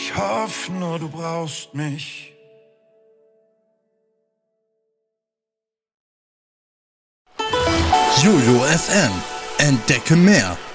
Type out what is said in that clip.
Ich hoffe nur, du brauchst mich. Jojo FM. Entdecke mehr.